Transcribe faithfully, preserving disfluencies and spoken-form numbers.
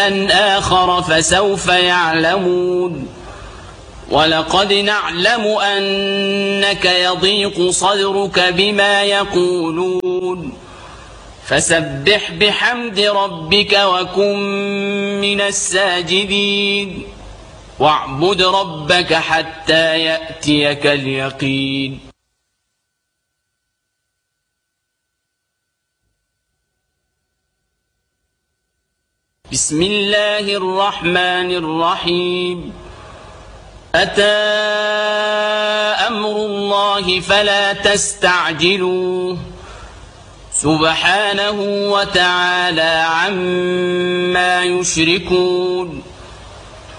آخر فسوف يعلمون ولقد نعلم أنك يضيق صدرك بما يقولون فسبح بحمد ربك وكن من الساجدين واعبد ربك حتى يأتيك اليقين. بسم الله الرحمن الرحيم. أتى أمر الله فلا تستعجلوه سبحانه وتعالى عما يشركون.